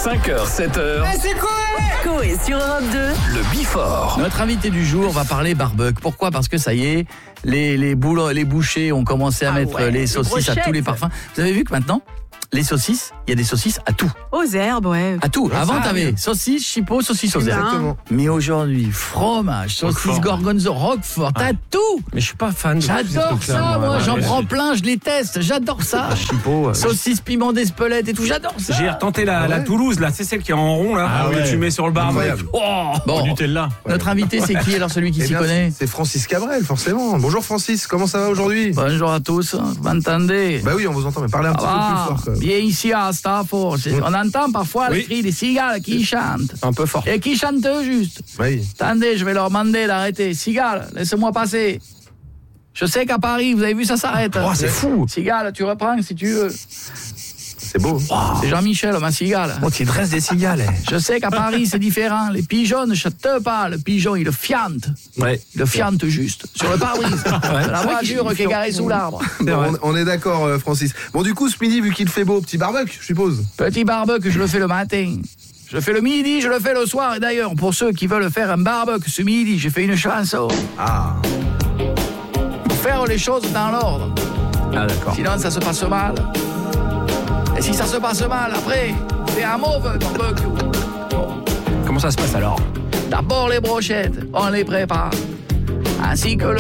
5h, 7h. C'est quoi? Coé sur Europe 2. Le Before. Notre invité du jour va parler barbecue. Pourquoi ? Parce que ça y est, les bouchers ont commencé à mettre les saucisses à tous les parfums. Vous avez vu que maintenant, les saucisses, il y a des saucisses à tout. Aux herbes, ouais. À tout. Avant, t'avais saucisse, chipot, saucisse aux herbes. Exactement. Mais aujourd'hui, fromage, saucisse gorgonzola, roquefort, t'as tout. Mais je suis pas fan de J'adore ça, moi. J'en prends plein, je les teste. J'adore ça. Chipot. Saucisse, piment d'Espelette et tout, j'adore ça. J'ai retenté la Toulouse, là, c'est celle qui est en rond, là, que tu mets sur le barbecue. Incroyable. Oh, Bon, Nutella. notre invité, c'est qui alors, celui qui Eh s'y bien, connaît ? c'est Francis Cabrel, forcément. Bonjour Francis, comment ça va aujourd'hui? Bonjour à tous, vous m'entendez ? Bah oui, on vous entend, mais parlez un petit peu plus fort. Quand même. Bien ici à Stafford, on entend parfois les cris des cigales qui chantent. Un peu fort. Et qui chantent juste. Oui. Attendez, je vais leur demander d'arrêter. Cigale, laisse-moi passer. Je sais qu'à Paris, vous avez vu, ça s'arrête. Oh, c'est fou. Cigale, tu reprends si tu veux. C'est beau. C'est Jean-Michel, ma cigale. Oh, tu dresses des cigales. Je sais qu'à Paris, c'est différent. Les pigeons ne chantent pas. Le pigeon, il le fiante. Ouais. Il le fiante juste. Sur le pare-brise. La voiture qui est garée sous l'arbre. Bon, on est d'accord, Francis. Bon, du coup, ce midi, vu qu'il fait beau, petit barbecue, je suppose. Petit barbecue, je le fais le matin. Je le fais le midi, je le fais le soir. Et d'ailleurs, pour ceux qui veulent faire un barbecue ce midi, j'ai fait une chanson. Ah. Pour faire les choses dans l'ordre. Ah, d'accord. Sinon, ça se passe mal. Et si ça se passe mal, après, c'est un mauvais barbecue. Comment ça se passe alors? D'abord, les brochettes, on les prépare. Ainsi que le